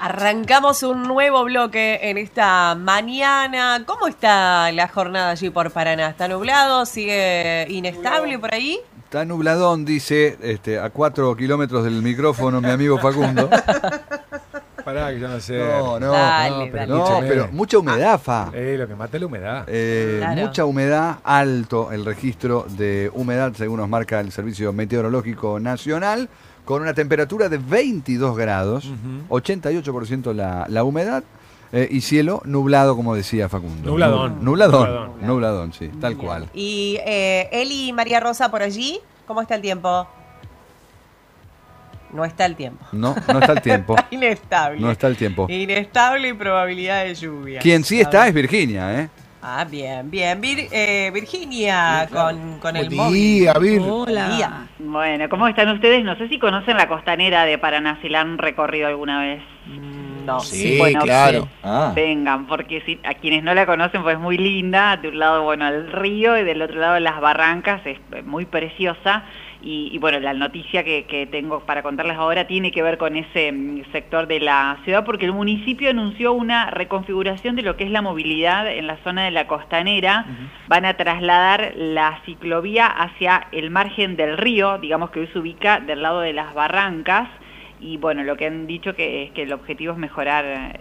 Arrancamos un nuevo bloque en esta mañana. ¿Cómo está la jornada allí por Paraná? ¿Está nublado? ¿Sigue inestable por ahí? Está nubladón, dice, a 4 kilómetros del micrófono mi amigo Facundo. Pará, que yo no sé. Dale. Pero mucha humedad, Fa. Lo que mata es la humedad. Claro. Mucha humedad, alto el registro de humedad, según nos marca el Servicio Meteorológico Nacional, con una temperatura de 22 grados, 88% la humedad, y cielo nublado, como decía Facundo. Nubladón, sí, tal cual. Y Eli y María Rosa por allí, ¿cómo está el tiempo? No está el tiempo. No está el tiempo. Está inestable. No está el tiempo. Inestable y probabilidad de lluvia. Quien sí está es Virginia, ¿eh? Ah, bien. Virginia, con el Buen móvil. día, Vir. Hola. Bueno, ¿cómo están ustedes? No sé si conocen la costanera de Paraná, si la han recorrido alguna vez. No. Sí, bueno, claro. Vengan, porque si, a quienes no la conocen, pues es muy linda. De un lado, bueno, el río y del otro lado las barrancas, es muy preciosa. Y bueno, la noticia que tengo para contarles ahora tiene que ver con ese sector de la ciudad, porque el municipio anunció una reconfiguración de lo que es la movilidad en la zona de la costanera. Van a trasladar la ciclovía hacia el margen del río, digamos que hoy se ubica del lado de las barrancas, y bueno, lo que han dicho es que el objetivo es mejorar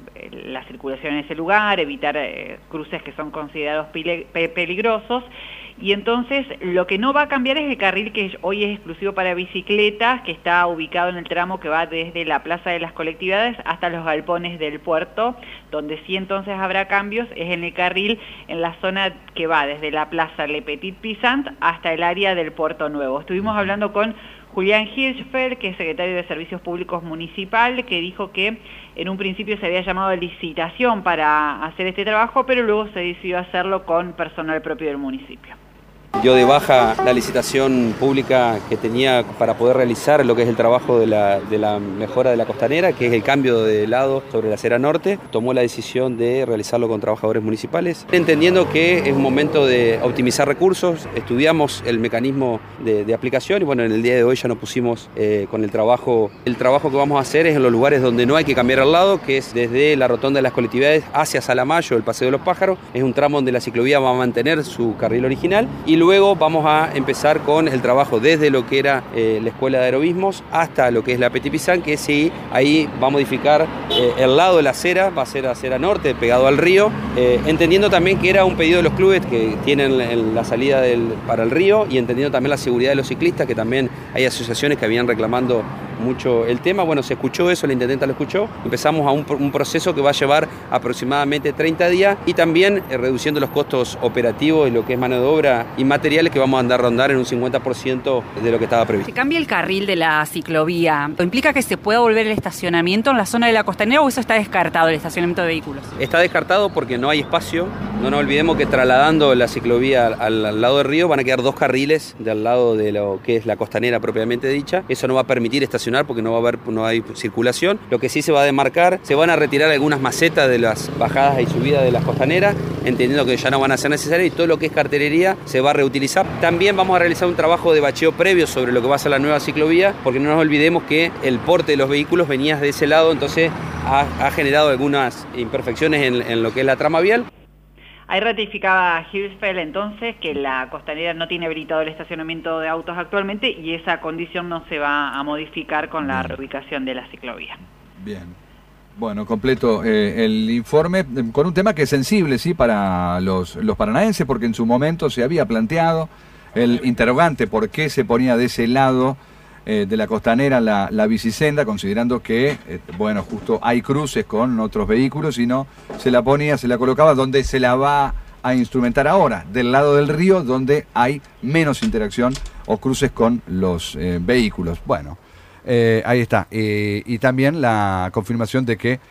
la circulación en ese lugar, evitar cruces que son considerados peligrosos. Y entonces lo que no va a cambiar es el carril que hoy es exclusivo para bicicletas, que está ubicado en el tramo que va desde la Plaza de las Colectividades hasta los galpones del puerto. Donde sí entonces habrá cambios es en el carril en la zona que va desde la Plaza Le Petit Pizant hasta el área del Puerto Nuevo. Estuvimos hablando con Julián Hirschfeld, que es secretario de Servicios Públicos Municipal, que dijo que en un principio se había llamado a licitación para hacer este trabajo, pero luego se decidió hacerlo con personal propio del municipio. Dio de baja la licitación pública que tenía para poder realizar lo que es el trabajo de la mejora de la costanera, que es el cambio de lado sobre la acera norte. Tomó la decisión de realizarlo con trabajadores municipales, entendiendo que es un momento de optimizar recursos. Estudiamos el mecanismo de aplicación y bueno, en el día de hoy ya nos pusimos con el trabajo. El trabajo que vamos a hacer es en los lugares donde no hay que cambiar el lado, que es desde la rotonda de las colectividades hacia Salamayo, el Paseo de los Pájaros. Es un tramo donde la ciclovía va a mantener su carril original y luego vamos a empezar con el trabajo desde lo que era la Escuela de Aerobismos hasta lo que es la Petit Pizant, que sí, ahí va a modificar el lado de la acera, va a ser acera norte, pegado al río, entendiendo también que era un pedido de los clubes que tienen la salida para el río y entendiendo también la seguridad de los ciclistas, que también hay asociaciones que habían reclamando mucho el tema. Bueno, se escuchó eso, la intendenta lo escuchó, empezamos a un proceso que va a llevar aproximadamente 30 días y también reduciendo los costos operativos y lo que es mano de obra y materiales, que vamos a andar rondar en un 50% de lo que estaba previsto. ¿Se cambia el carril de la ciclovía? ¿Implica que se pueda volver el estacionamiento en la zona de la costanera o eso está descartado, el estacionamiento de vehículos? Está descartado porque no hay espacio. No nos olvidemos que trasladando la ciclovía al lado del río van a quedar 2 carriles del lado de lo que es la costanera propiamente dicha. Eso no va a permitir estacionar porque no hay circulación. Lo que sí se va a demarcar, se van a retirar algunas macetas de las bajadas y subidas de las costaneras, entendiendo que ya no van a ser necesarias, y todo lo que es cartelería se va a reutilizar. También vamos a realizar un trabajo de bacheo previo sobre lo que va a ser la nueva ciclovía, porque no nos olvidemos que el porte de los vehículos venía de ese lado, entonces ha generado algunas imperfecciones en lo que es la trama vial. Ahí ratificaba Hirschfeld entonces que la costanera no tiene habilitado el estacionamiento de autos actualmente y esa condición no se va a modificar con la reubicación de la ciclovía. Bien. Bueno, completo el informe con un tema que es sensible, sí, para los paranaenses, porque en su momento se había planteado el interrogante por qué se ponía de ese lado de la costanera la bicisenda, considerando que, bueno, justo hay cruces con otros vehículos y no se la colocaba donde se la va a instrumentar ahora, del lado del río, donde hay menos interacción o cruces con los vehículos. Bueno. Ahí está. Y también la confirmación de que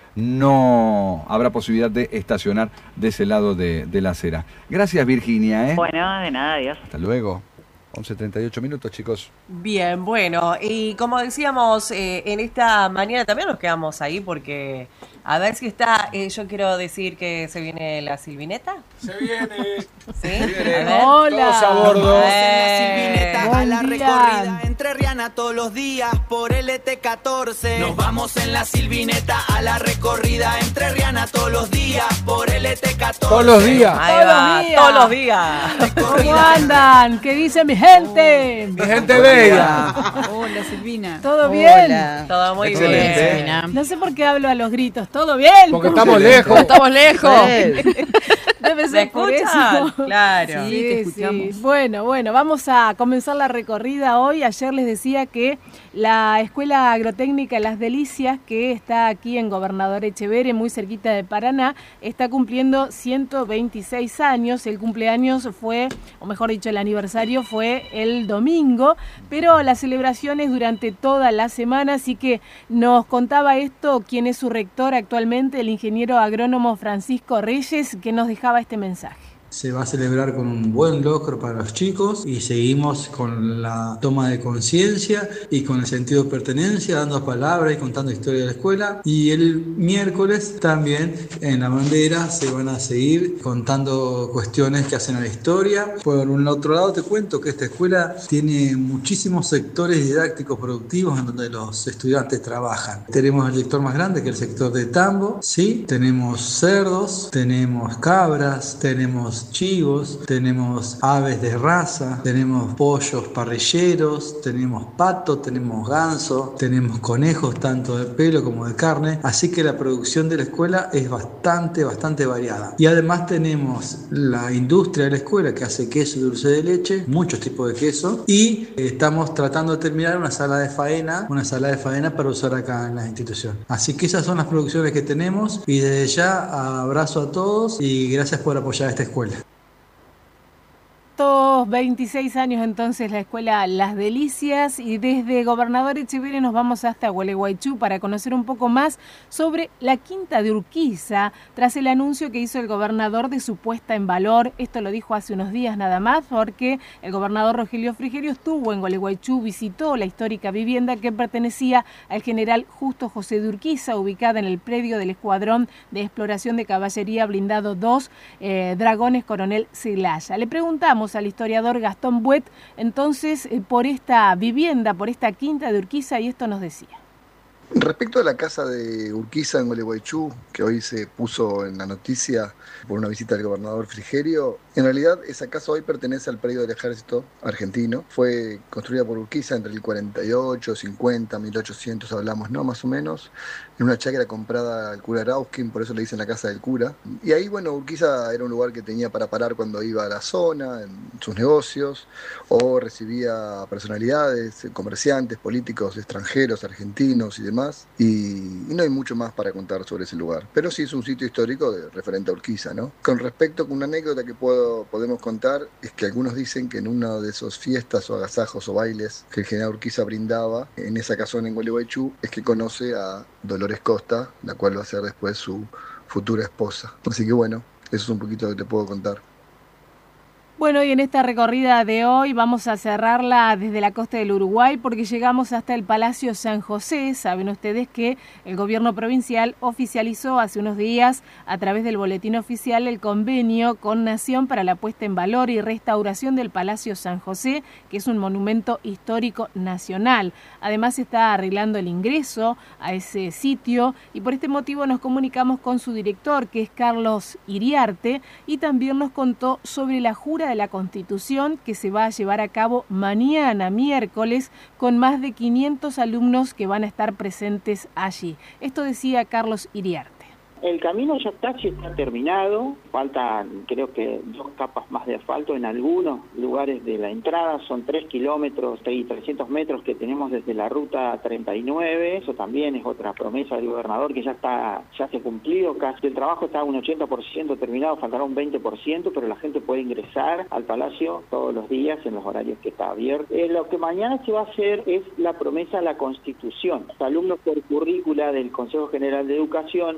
no habrá posibilidad de estacionar de ese lado de la acera. Gracias, Virginia. Bueno, de nada, adiós. Hasta luego. 11:38 minutos, chicos. Bien, bueno, y como decíamos, en esta mañana también nos quedamos ahí porque A ver si está, yo quiero decir que se viene la Silvineta. Se viene. ¿Sí? Se viene. A ver. Todos a bordo. Vamos en la Silvineta a la Buen día. recorrida entrerriana todos los días por el ET14. Nos vamos en la Silvineta a la recorrida entrerriana todos los días por el ET14. Todos los días. Ahí Todos va, los días. todos los días. ¿Cómo andan? ¿Qué dice mi gente? Mi gente bella. Hola, Silvina. ¿Todo bien? Todo muy Excelente. bien. No sé por qué hablo a los gritos. ¿Todo bien? Porque estamos lejos. Estamos lejos. Debe ¿Se ser por escuchan? eso. Claro. Sí, te escuchamos. Bueno, vamos a comenzar la recorrida hoy. Ayer les decía que la Escuela Agrotécnica Las Delicias, que está aquí en Gobernador Echeverre, muy cerquita de Paraná, está cumpliendo 126 años. El cumpleaños fue, o mejor dicho, el aniversario fue el domingo, pero la celebración es durante toda la semana, así que nos contaba esto quien es su rector actualmente, el ingeniero agrónomo Francisco Reyes, que nos dejaba este mensaje. Se va a celebrar con un buen logro para los chicos y seguimos con la toma de conciencia y con el sentido de pertenencia, dando palabras y contando historia de la escuela. Y el miércoles también en la bandera se van a seguir contando cuestiones que hacen a la historia. Por un otro lado te cuento que esta escuela tiene muchísimos sectores didácticos productivos en donde los estudiantes trabajan. Tenemos el sector más grande, que es el sector de tambo, ¿sí? Tenemos cerdos, tenemos cabras, tenemos chivos, tenemos aves de raza, tenemos pollos parrilleros, tenemos pato, tenemos ganso, tenemos conejos tanto de pelo como de carne, así que la producción de la escuela es bastante variada. Y además tenemos la industria de la escuela que hace queso y dulce de leche, muchos tipos de queso, y estamos tratando de terminar una sala de faena para usar acá en la institución. Así que esas son las producciones que tenemos y desde ya abrazo a todos y gracias por apoyar a esta escuela. 26 años entonces la escuela Las Delicias, y desde Gobernador Echeverre nos vamos hasta Gualeguaychú para conocer un poco más sobre la Quinta de Urquiza tras el anuncio que hizo el gobernador de su puesta en valor. Esto lo dijo hace unos días nada más, porque el gobernador Rogelio Frigerio estuvo en Gualeguaychú, visitó la histórica vivienda que pertenecía al general Justo José de Urquiza, ubicada en el predio del Escuadrón de Exploración de Caballería Blindado 2, Dragones Coronel Celaya. Le preguntamos al historiador Gastón Buet entonces por esta vivienda, por esta Quinta de Urquiza, y esto nos decía. Respecto a la casa de Urquiza en Gualeguaychú, que hoy se puso en la noticia por una visita del gobernador Frigerio, en realidad esa casa hoy pertenece al predio del Ejército Argentino. Fue construida por Urquiza entre el 48, 50, 1800 hablamos, ¿no? Más o menos, en una chacra comprada al cura Rauskin, por eso le dicen la casa del cura. Y ahí, bueno, Urquiza era un lugar que tenía para parar cuando iba a la zona, en sus negocios, o recibía personalidades, comerciantes, políticos extranjeros, argentinos y demás. Y no hay mucho más para contar sobre ese lugar, pero sí es un sitio histórico referente a Urquiza, ¿no? Con respecto a una anécdota que podemos contar, es que algunos dicen que en una de esas fiestas o agasajos o bailes que el general Urquiza brindaba en esa casona en Gualeguaychú, es que conoce a Dolores Costa, la cual va a ser después su futura esposa. Así que bueno, eso es un poquito lo que te puedo contar. Bueno, y en esta recorrida de hoy vamos a cerrarla desde la costa del Uruguay porque llegamos hasta el Palacio San José. Saben ustedes que el gobierno provincial oficializó hace unos días a través del boletín oficial el convenio con Nación para la puesta en valor y restauración del Palacio San José, que es un monumento histórico nacional. Además se está arreglando el ingreso a ese sitio y por este motivo nos comunicamos con su director, que es Carlos Iriarte, y también nos contó sobre la jura de la Constitución que se va a llevar a cabo mañana, miércoles, con más de 500 alumnos que van a estar presentes allí. Esto decía Carlos Iriarte. El camino ya está terminado, faltan creo que 2 capas más de asfalto en algunos lugares de la entrada, son 3 kilómetros y 300 metros que tenemos desde la ruta 39, eso también es otra promesa del gobernador que ya se ha cumplido, casi el trabajo está un 80% terminado, faltará un 20%, pero la gente puede ingresar al Palacio todos los días en los horarios que está abierto. Lo que mañana se va a hacer es la promesa a la Constitución. Los alumnos por currícula del Consejo General de Educación, en tercer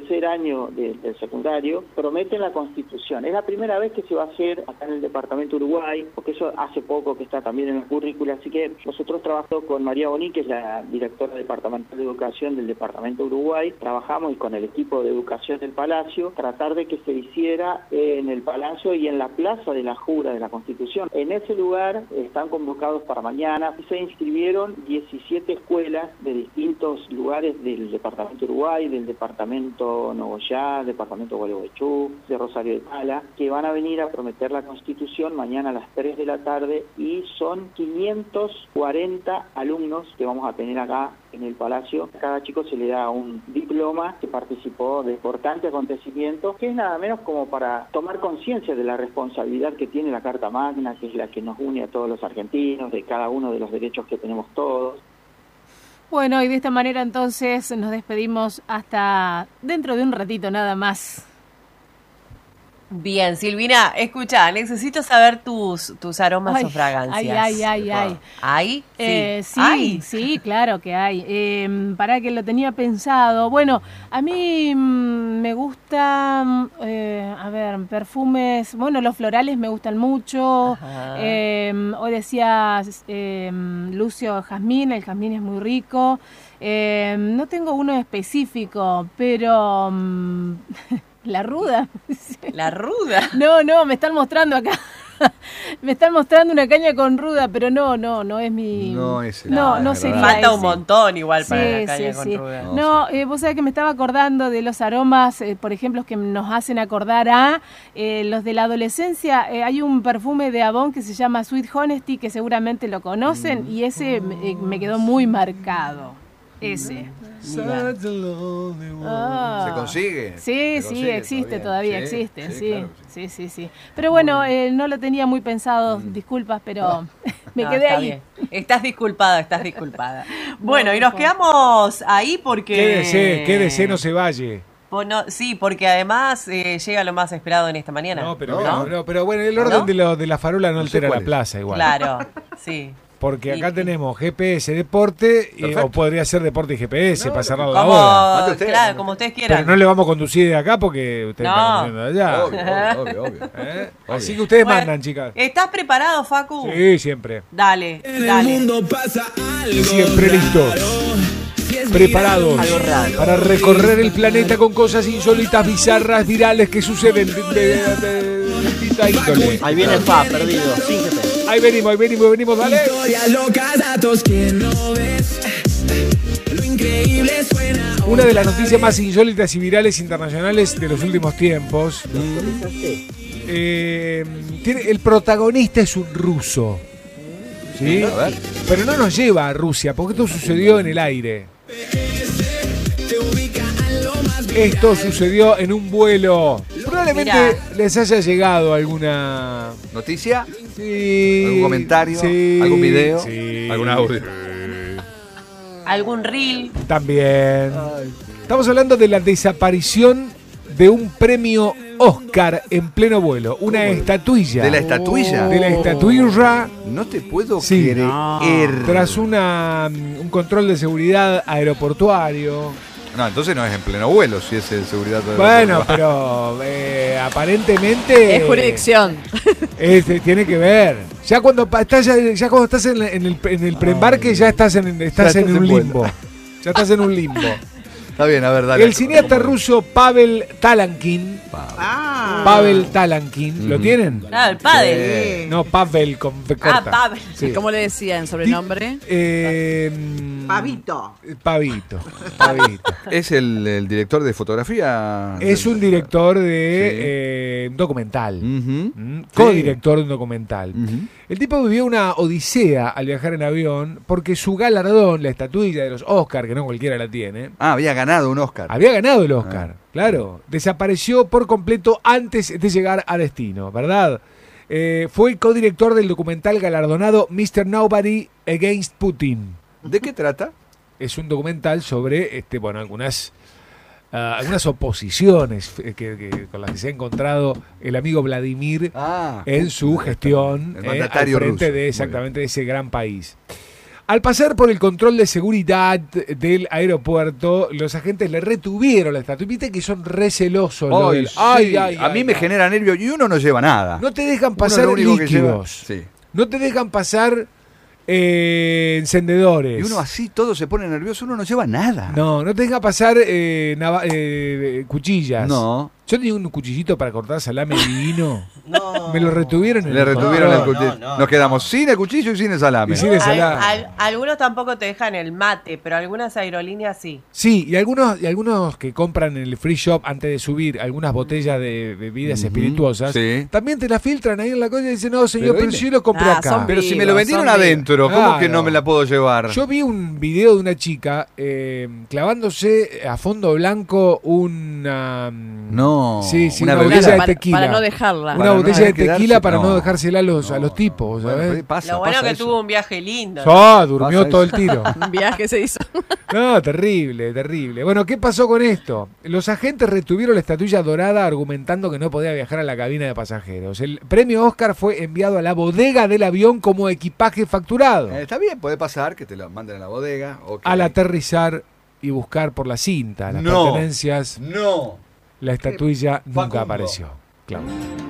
tercer año del secundario, prometen la Constitución. Es la primera vez que se va a hacer acá en el departamento Uruguay, porque eso hace poco que está también en la currícula, así que nosotros trabajamos con María Boní, que es la directora departamental de educación del departamento Uruguay, trabajamos y con el equipo de educación del Palacio, tratar de que se hiciera en el Palacio y en la Plaza de la Jura de la Constitución. En ese lugar están convocados para mañana, se inscribieron 17 escuelas de distintos lugares del departamento Uruguay, del departamento Nogoyá, departamento Gualeguaychú, de Rosario de Pala, que van a venir a prometer la Constitución mañana a las 3 de la tarde y son 540 alumnos que vamos a tener acá en el Palacio. A cada chico se le da un diploma que participó de importantes acontecimientos, que es nada menos como para tomar conciencia de la responsabilidad que tiene la Carta Magna, que es la que nos une a todos los argentinos, de cada uno de los derechos que tenemos todos. Bueno, y de esta manera entonces nos despedimos hasta dentro de un ratito nada más. Bien, Silvina, escucha, necesito saber tus aromas o fragancias. Ay. ¿Hay? Sí, ¿Hay? sí, claro que hay. Para que lo tenía pensado. Bueno, a mí me gustan, perfumes, bueno, los florales me gustan mucho. Hoy decías Lucio jazmín, el jazmín es muy rico. No tengo uno específico, pero... ¿La ruda? ¿La ruda? No, me están mostrando acá. Me están mostrando una caña con ruda, pero no es mi... No es el... No sería Falta ese. un montón igual para Sí, la caña con sí. ruda. No, vos sabés que me estaba acordando de los aromas, por ejemplo, que nos hacen acordar a los de la adolescencia. Hay un perfume de Avon que se llama Sweet Honesty, que seguramente lo conocen, y ese me quedó muy marcado. Ese. Mira. ¿Se consigue? Sí, ¿Se sí, consigue existe todavía, Sí, existe, sí, sí. claro que Sí. Pero bueno, no lo tenía muy pensado, disculpas, pero me No, quedé está ahí. bien. Estás disculpada. Bueno, y nos quedamos ahí porque... Quédese, no se vaya. Bueno, sí, porque además llega lo más esperado en esta mañana. No, pero bueno, el orden de la farola no altera la plaza igual. Claro, sí. Porque acá tenemos GPS Deporte, o podría ser Deporte y GPS para cerrar la Como, hora. claro, como ustedes quieran. Pero no le vamos a conducir de acá porque ustedes están conduciendo de allá. Obvio. Así que ustedes Bueno, mandan, chicas. ¿Estás preparado, Facu? Sí, siempre. Dale. Siempre listos. Preparados para recorrer el planeta con cosas insólitas, bizarras, virales que suceden de distinta índole. Ahí viene el FA, perdido, sin GPS. Ahí venimos, dale. Una de las noticias más insólitas y virales internacionales de los últimos tiempos. El protagonista es un ruso. ¿Sí? A ver. Pero no nos lleva a Rusia, porque esto sucedió en el aire. Esto sucedió en un vuelo. Probablemente les haya llegado alguna noticia, sí, algún comentario, sí, algún video, sí, algún audio, algún reel. También. Estamos hablando de la desaparición de un premio Oscar en pleno vuelo. Una estatuilla. ¿De la estatuilla? De la estatuilla. No te puedo creer. Tras un control de seguridad aeroportuario. No, entonces no es en pleno vuelo, si es el seguridad. Bueno, pero aparentemente... Es jurisdicción. Tiene que ver. Ya cuando estás en el preembarque ya estás en un limbo. Ya estás en un limbo. Está bien, a ver, dale. El cineasta ruso Pavel Talankin. Pavel Talankin. ¿Lo tienen? Claro, el Pavel. No, Pavel con V corta. Pavel. Sí. ¿Cómo le decían sobrenombre? Pavito. Pavito. ¿Es el director de fotografía? Es un director de documental. Co-director de un documental. El tipo vivió una odisea al viajar en avión porque su galardón, la estatuilla de los Oscar, que no cualquiera la tiene. Había ganado un Oscar. Había ganado el Oscar, claro. Desapareció por completo antes de llegar a destino, ¿verdad? Fue codirector del documental galardonado Mr. Nobody Against Putin. ¿De qué trata? Es un documental sobre algunas oposiciones con las que se ha encontrado el amigo Vladimir en su gestión al frente de ese gran país. Al pasar por el control de seguridad del aeropuerto, los agentes le retuvieron la estatua. Viste que son re celosos. A mí me genera nervio y uno no lleva nada. No te dejan pasar líquidos. No te dejan pasar encendedores. Y uno así todo se pone nervioso, uno no lleva nada. No te deja pasar cuchillas. No. Yo tenía un cuchillito para cortar salame divino. Me lo retuvieron en Le retuvieron el cuchillo. Nos quedamos sin el cuchillo y sin el salame. Algunos tampoco te dejan el mate, pero algunas aerolíneas sí. Sí, y algunos que compran en el free shop antes de subir algunas botellas de bebidas espirituosas, también te la filtran ahí en la cosa y dicen, no señor, pero yo lo compré acá. Pero si me lo vendieron adentro, ¿cómo que no me la puedo llevar? Yo vi un video de una chica clavándose a fondo blanco una... una botella de tequila. Para no dejarla. Una botella de tequila para no dejársela a los tipos, ¿sabes? Lo bueno que tuvo un viaje lindo. Durmió todo el tiro. Un viaje se hizo. No, terrible. Bueno, ¿qué pasó con esto? Los agentes retuvieron la estatuilla dorada argumentando que no podía viajar a la cabina de pasajeros. El premio Oscar fue enviado a la bodega del avión como equipaje facturado. Está bien, puede pasar que te lo manden a la bodega. Al aterrizar y buscar por la cinta las pertenencias... La estatuilla nunca apareció. Claro.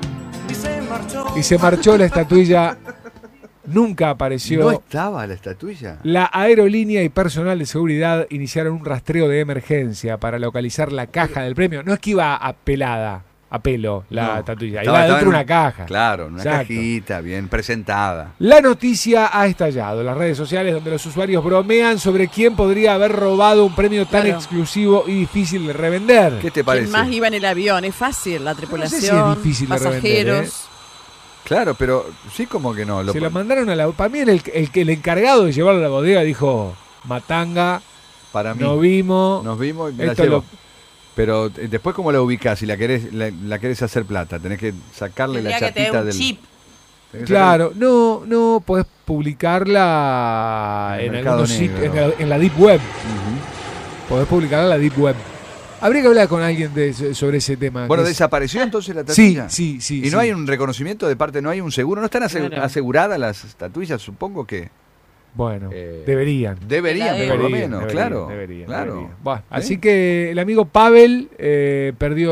Y se marchó la estatuilla. Nunca apareció. ¿No estaba la estatuilla? La aerolínea y personal de seguridad iniciaron un rastreo de emergencia para localizar la caja del premio. No es que iba a pelo la estatuilla. Iba dentro de una caja. Claro, una cajita bien presentada. La noticia ha estallado en las redes sociales donde los usuarios bromean sobre quién podría haber robado un premio tan exclusivo y difícil de revender. ¿Qué te parece? ¿Quién más iba en el avión? Es fácil, la tripulación, no sé si es difícil pasajeros. De revender, Claro, pero sí como que no. Se lo mandaron a la... Para mí el encargado de llevarlo a la bodega dijo, matanga, para mí, nos vimos y me la llevo. Pero después, ¿cómo la ubicás? Si la querés hacer plata, tenés que sacarle la chapita del chip. Claro, no podés publicarla en algunos sitios, en la Deep Web. Podés publicarla en la Deep Web. Habría que hablar con alguien sobre ese tema. Bueno, ¿desapareció entonces la estatuilla? Sí. ¿Y no hay un reconocimiento de parte, no hay un seguro? ¿No están aseguradas las estatuillas? Supongo que... Bueno, deberían por lo menos, claro. Deberían. Bueno, así que el amigo Pavel perdió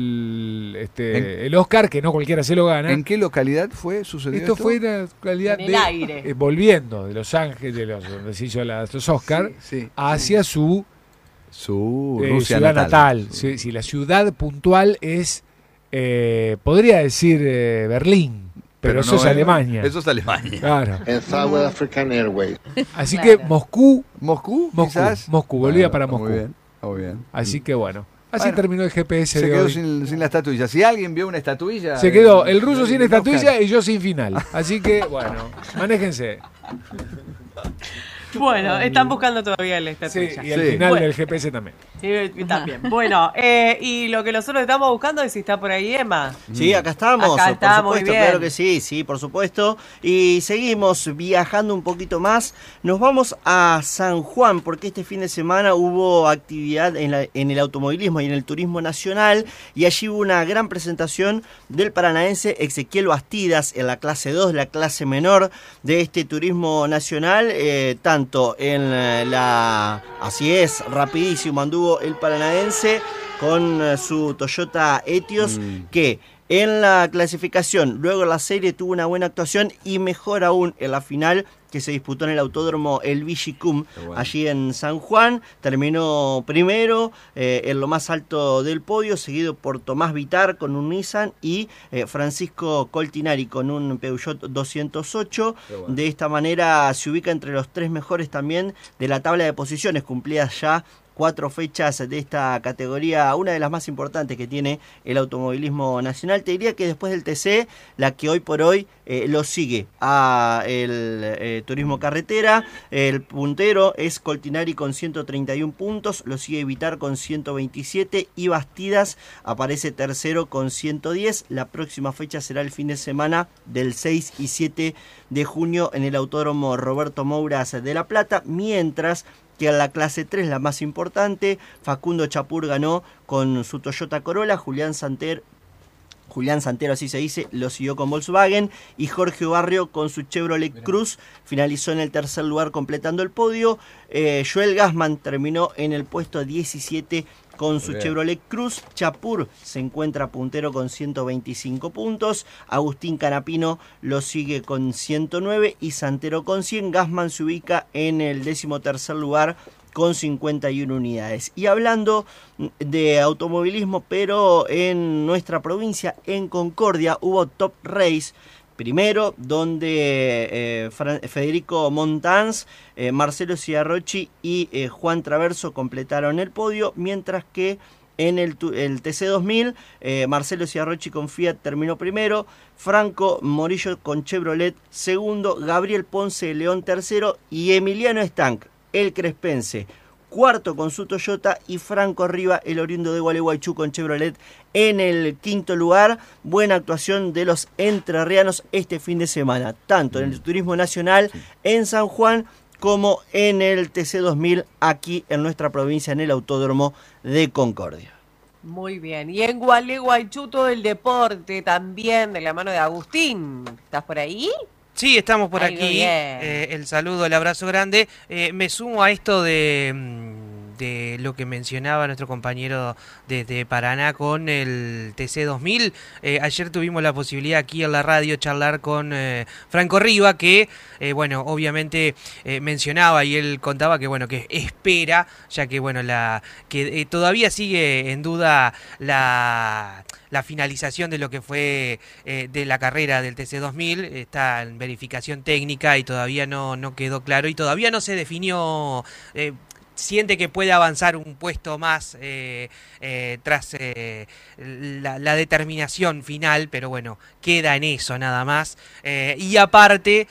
el Oscar, que no cualquiera se lo gana. ¿En qué localidad sucedió esto? Esto fue en la localidad en el aire. Volviendo de Los Ángeles, donde se hizo los Oscar, hacia su Rusia ciudad natal. Sí, la ciudad puntual es, podría decir Berlín. Pero eso es Alemania. Eso es Alemania. Claro. En South African Airways. Así que Moscú, quizás. Volvía para Moscú. Muy bien. Así que bueno. Así terminó el GPS de hoy. Se quedó sin la estatuilla. Si alguien vio una estatuilla... Se quedó el ruso sin estatuilla y yo sin final. Así que, bueno, manéjense. Bueno, están buscando todavía la estatuilla. Sí, y el final del GPS también. Sí, también. Bueno, y lo que nosotros estamos buscando es si está por ahí Emma. Sí, acá estamos. Acá está, por supuesto, muy bien. Claro que sí, por supuesto. Y seguimos viajando un poquito más. Nos vamos a San Juan, porque este fin de semana hubo actividad en el automovilismo y en el turismo nacional. Y allí hubo una gran presentación del paranaense Ezequiel Bastidas en la clase 2, la clase menor de este turismo nacional. Tanto en así es, rapidísimo anduvo el paranaense con su Toyota Etios, que en la clasificación, luego en la serie tuvo una buena actuación y mejor aún en la final que se disputó en el autódromo El Vigicum, allí en San Juan. Terminó primero en lo más alto del podio, seguido por Tomás Vitar con un Nissan y Francisco Coltinari con un Peugeot 208. De esta manera se ubica entre los 3 mejores también de la tabla de posiciones, cumplidas ya 4 fechas de esta categoría, una de las más importantes que tiene el automovilismo nacional. Te diría que después del TC, la que hoy por hoy lo sigue a el turismo carretera. El puntero es Coltinari con 131 puntos, lo sigue Vitar con 127 y Bastidas aparece tercero con 110. La próxima fecha será el fin de semana del 6 y 7 de junio en el autódromo Roberto Mouras de La Plata, mientras que en la clase 3, la más importante, Facundo Chapur ganó con su Toyota Corolla, Julián Santer Julián Santero, así se dice, lo siguió con Volkswagen, y Jorge Barrio con su Chevrolet Cruz finalizó en el tercer lugar completando el podio. Joel Gassman terminó en el puesto 17 con su Chevrolet Cruz. Chapur se encuentra puntero con 125 puntos. Agustín Canapino lo sigue con 109 y Santero con 100. Gassman se ubica en el 13º lugar con 51 unidades. Y hablando de automovilismo, pero en nuestra provincia, en Concordia, hubo Top Race. Primero, donde Federico Montans, Marcelo Ciarrochi y Juan Traverso completaron el podio, mientras que en el TC2000, Marcelo Ciarrochi con Fiat terminó primero, Franco Morillo con Chevrolet segundo, Gabriel Ponce de León tercero y Emiliano Stank, el crespense, cuarto con su Toyota, y Franco Arriba, el oriundo de Gualeguaychú, con Chevrolet en el quinto lugar. Buena actuación de los entrerrianos este fin de semana, tanto en el turismo nacional en San Juan como en el TC2000 aquí en nuestra provincia, en el Autódromo de Concordia. Muy bien, y en Gualeguaychú todo el deporte también, de la mano de Agustín. ¿Estás por ahí? Sí, estamos por Ay, aquí. El saludo, el abrazo grande. Me sumo a esto de lo que mencionaba nuestro compañero desde Paraná con el TC2000. Ayer tuvimos la posibilidad aquí en la radio charlar con Franco Riva, que bueno, obviamente mencionaba y él contaba que bueno, que espera, ya que bueno, que todavía sigue en duda la finalización de lo que fue de la carrera del TC2000, está en verificación técnica y todavía no quedó claro y todavía no se definió. Siente que puede avanzar un puesto más tras la determinación final, pero bueno, queda en eso nada más. Y aparte,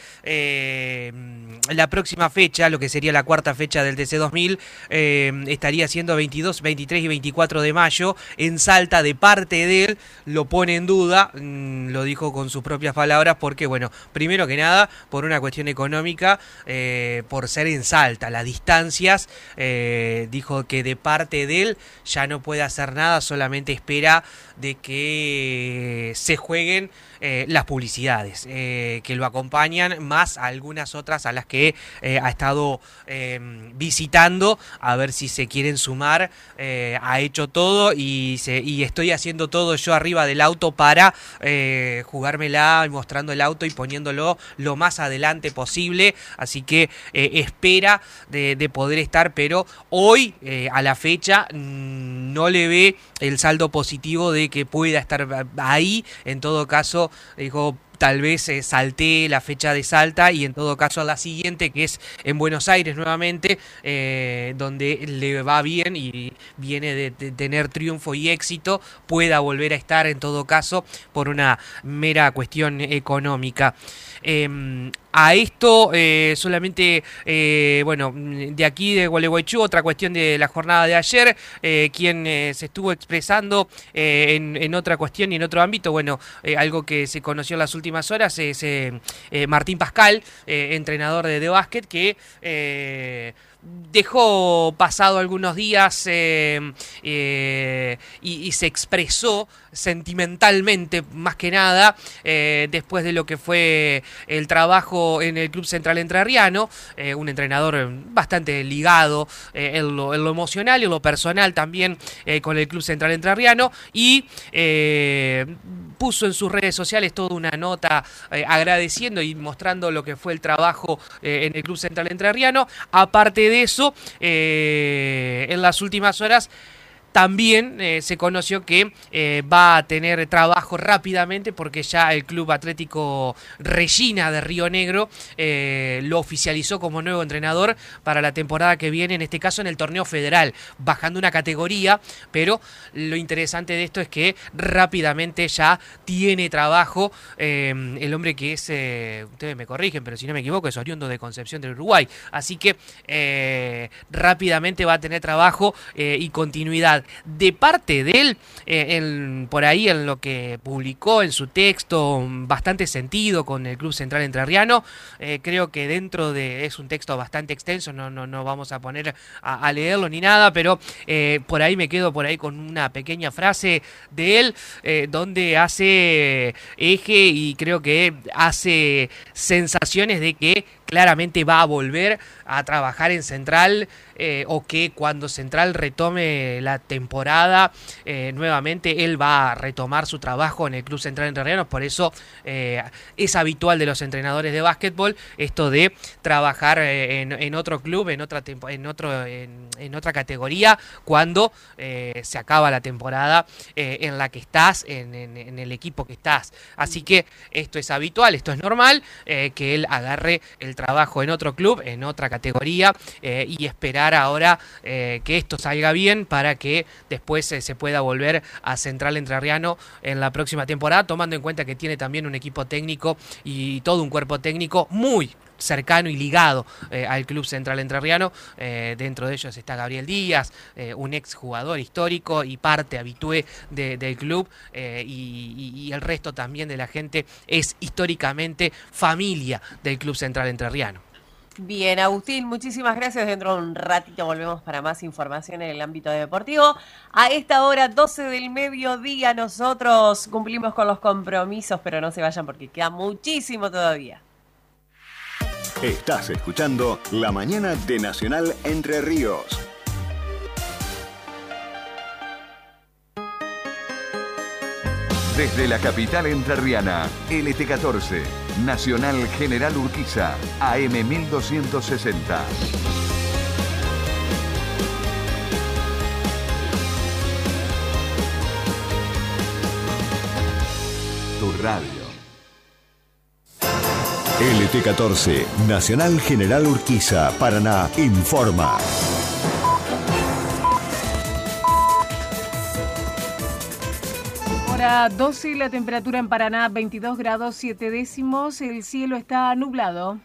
la próxima fecha, lo que sería la cuarta fecha del TC2000, estaría siendo 22, 23 y 24 de mayo en Salta. De parte de él, lo pone en duda, lo dijo con sus propias palabras, porque bueno, primero que nada, por una cuestión económica, por ser en Salta, las distancias. Dijo que de parte de él ya no puede hacer nada, solamente espera de que se jueguen las publicidades que lo acompañan, más algunas otras a las que ha estado visitando, a ver si se quieren sumar. Ha hecho todo y estoy haciendo todo yo arriba del auto para jugármela, mostrando el auto y poniéndolo lo más adelante posible, así que espera de poder estar, pero hoy a la fecha no le ve el saldo positivo de que pueda estar ahí. En todo caso, dijo, tal vez salté la fecha de Salta y en todo caso a la siguiente, que es en Buenos Aires nuevamente, donde le va bien y viene de tener triunfo y éxito, pueda volver a estar en todo caso por una mera cuestión económica. A esto solamente, bueno, de aquí de Gualeguaychú, otra cuestión de la jornada de ayer, quien se estuvo expresando en otra cuestión y en otro ámbito, bueno, algo que se conoció en las últimas horas es Martín Pascal, entrenador de básquet, que dejó pasado algunos días y se expresó sentimentalmente, más que nada, después de lo que fue el trabajo en el Club Central Entrerriano, un entrenador bastante ligado en lo emocional y en lo personal también con el Club Central Entrerriano, y puso en sus redes sociales toda una nota agradeciendo y mostrando lo que fue el trabajo en el Club Central Entrerriano. Aparte de eso, en las últimas horas también se conoció que va a tener trabajo rápidamente, porque ya el Club Atlético Regina de Río Negro lo oficializó como nuevo entrenador para la temporada que viene, en este caso en el torneo federal, bajando una categoría, pero lo interesante de esto es que rápidamente ya tiene trabajo el hombre que es, ustedes me corrigen, pero si no me equivoco, es oriundo de Concepción del Uruguay, así que rápidamente va a tener trabajo y continuidad. continuidad de parte de él, por ahí en lo que publicó en su texto, bastante sentido con el Club Central Entrerriano. Creo que es un texto bastante extenso, no vamos a poner a leerlo ni nada, pero por ahí me quedo con una pequeña frase de él, donde hace eje y creo que hace sensaciones de que claramente va a volver a trabajar en Central, o que cuando Central retome la temporada, nuevamente él va a retomar su trabajo en el Club Central Entrerriano. Por eso es habitual de los entrenadores de básquetbol esto de trabajar en otro club, en otra categoría, cuando se acaba la temporada en la que estás, en el equipo que estás. Así que esto es habitual, esto es normal, que él agarre el trabajo en otro club, en otra categoría, y esperar ahora que esto salga bien para que después se pueda volver a Central Entrerriano en la próxima temporada, tomando en cuenta que tiene también un equipo técnico y todo un cuerpo técnico muy cercano y ligado al Club Central Entrerriano. Dentro de ellos está Gabriel Díaz, un ex jugador histórico y parte habitué del club, y el resto también de la gente es históricamente familia del Club Central Entrerriano. Bien, Agustín, muchísimas gracias. Dentro de un ratito volvemos para más información en el ámbito deportivo. A esta hora, 12 del mediodía, nosotros cumplimos con los compromisos, pero no se vayan porque queda muchísimo todavía. Estás escuchando La Mañana de Nacional Entre Ríos. Desde la capital entrerriana, LT14, Nacional General Urquiza, AM 1260. Tu radio. LT14, Nacional General Urquiza, Paraná, informa. Hora 12, la temperatura en Paraná 22 grados 7 décimos, el cielo está nublado.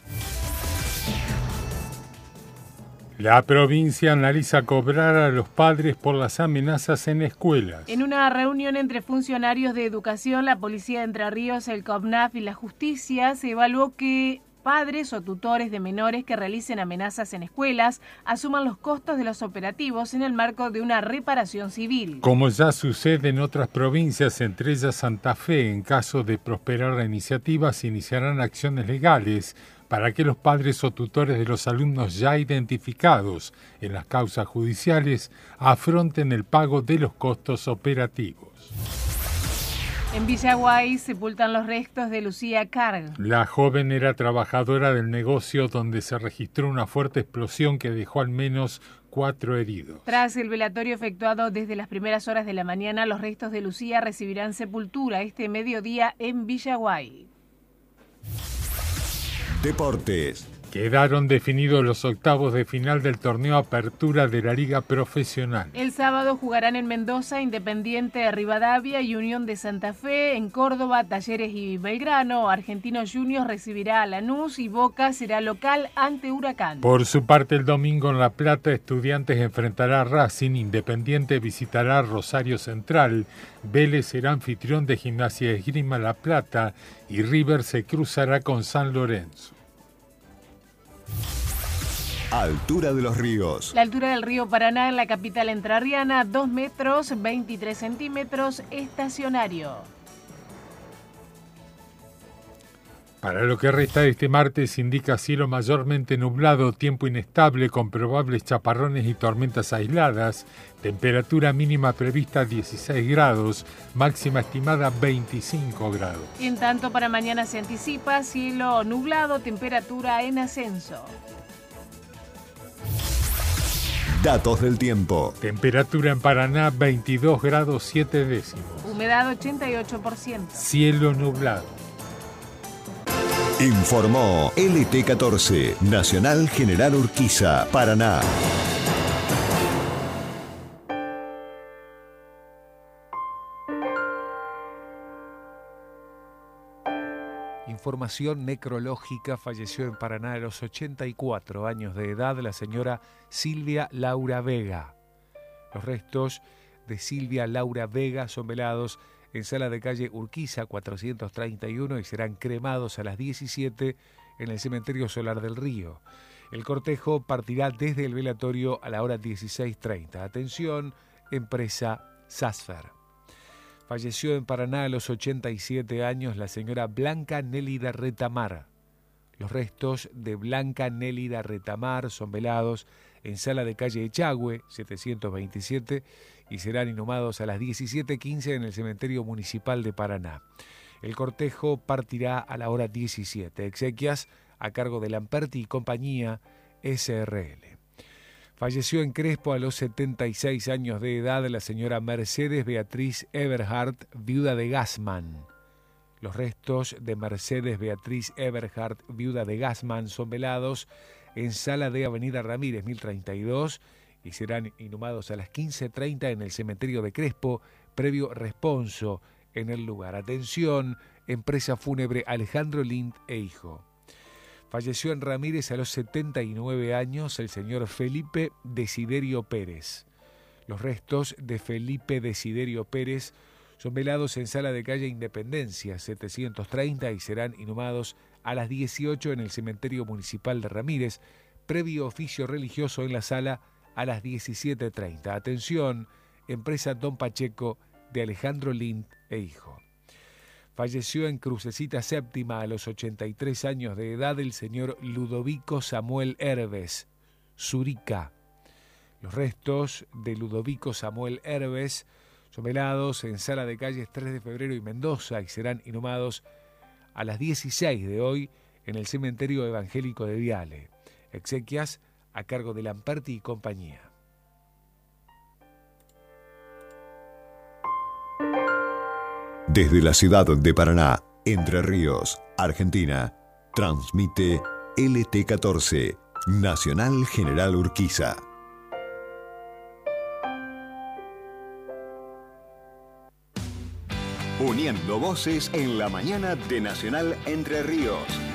La provincia analiza cobrar a los padres por las amenazas en escuelas. En una reunión entre funcionarios de educación, la Policía de Entre Ríos, el COPNAF y la Justicia, se evaluó que padres o tutores de menores que realicen amenazas en escuelas asuman los costos de los operativos en el marco de una reparación civil. Como ya sucede en otras provincias, entre ellas Santa Fe, en caso de prosperar la iniciativa, se iniciarán acciones legales para que los padres o tutores de los alumnos ya identificados en las causas judiciales afronten el pago de los costos operativos. En Villaguay sepultan los restos de Lucía Carg. La joven era trabajadora del negocio donde se registró una fuerte explosión que dejó al menos 4 heridos. Tras el velatorio efectuado desde las primeras horas de la mañana, los restos de Lucía recibirán sepultura este mediodía en Villaguay. Deportes. Quedaron definidos los octavos de final del torneo Apertura de la Liga Profesional. El sábado jugarán en Mendoza, Independiente de Rivadavia y Unión de Santa Fe. En Córdoba, Talleres y Belgrano. Argentinos Juniors recibirá a Lanús y Boca será local ante Huracán. Por su parte, el domingo en La Plata, Estudiantes enfrentará a Racing, Independiente visitará a Rosario Central, Vélez será anfitrión de Gimnasia de Esgrima La Plata y River se cruzará con San Lorenzo. Altura de los ríos. La altura del río Paraná en la capital entrerriana, 2 metros 23 centímetros, estacionario. Para lo que resta de este martes indica cielo mayormente nublado, tiempo inestable con probables chaparrones y tormentas aisladas, temperatura mínima prevista 16 grados, máxima estimada 25 grados. En tanto, para mañana se anticipa cielo nublado, temperatura en ascenso. Datos del tiempo. Temperatura en Paraná 22 grados 7 décimos. Humedad 88%. Cielo nublado. Informó LT14, Nacional General Urquiza, Paraná. Información necrológica: falleció en Paraná a los 84 años de edad la señora Silvia Laura Vega. Los restos de Silvia Laura Vega son velados en Sala de Calle Urquiza 431 y serán cremados a las 17 en el Cementerio Solar del Río. El cortejo partirá desde el velatorio a la hora 16:30. Atención, empresa Sasfer. Falleció en Paraná a los 87 años la señora Blanca Nélida Retamar. Los restos de Blanca Nélida Retamar son velados en Sala de Calle Echagüe 727 y serán inhumados a las 17:15 en el Cementerio Municipal de Paraná. El cortejo partirá a la hora 17. Exequias a cargo de Lamperti y Compañía SRL. Falleció en Crespo a los 76 años de edad la señora Mercedes Beatriz Eberhardt, viuda de Gassman. Los restos de Mercedes Beatriz Eberhardt, viuda de Gassman, son velados en Sala de Avenida Ramírez 1032 y serán inhumados a las 15:30 en el Cementerio de Crespo, previo responso en el lugar. Atención, empresa fúnebre Alejandro Lind e Hijo. Falleció en Ramírez a los 79 años el señor Felipe Desiderio Pérez. Los restos de Felipe Desiderio Pérez son velados en Sala de Calle Independencia 730 y serán inhumados a las 18 en el Cementerio Municipal de Ramírez, previo oficio religioso en la sala a las 17:30. Atención, empresa Don Pacheco de Alejandro Lind e Hijo. Falleció en Crucecita Séptima a los 83 años de edad el señor Ludovico Samuel Herbes, Zurica. Los restos de Ludovico Samuel Herbes son velados en Sala de Calles 3 de Febrero y Mendoza y serán inhumados a las 16 de hoy en el Cementerio Evangélico de Viale. Exequias a cargo de Lamperti y Compañía. Desde la ciudad de Paraná, Entre Ríos, Argentina, transmite LT14, Nacional General Urquiza. Uniendo voces en la mañana de Nacional Entre Ríos.